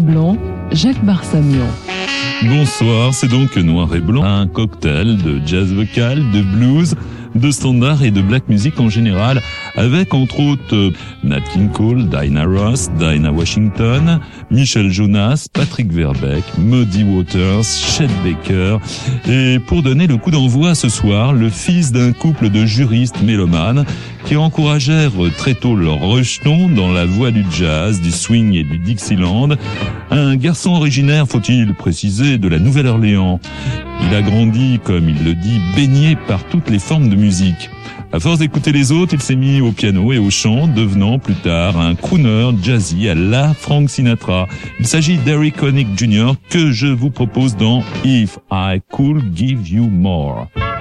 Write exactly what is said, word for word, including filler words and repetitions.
blanc, Jacques Barsamian. Bonsoir, c'est donc Noir et Blanc, un cocktail de jazz vocal, de blues, de standard et de black music en général, avec entre autres Nat King Cole, Dinah Ross, Dinah Washington, Michel Jonas, Patrick Verbeek, Muddy Waters, Chet Baker. Et pour donner le coup d'envoi ce soir, le fils d'un couple de juristes mélomanes qui encouragèrent très tôt leur rejeton dans la voie du jazz, du swing et du Dixieland, un garçon originaire, faut-il préciser, de la Nouvelle-Orléans. Il a grandi, comme il le dit, baigné par toutes les formes de musique. À force d'écouter les autres, il s'est mis au piano et au chant, devenant plus tard un crooner jazzy à la Frank Sinatra. Il s'agit d'Eric Connick junior que je vous propose dans If I Could Give You More.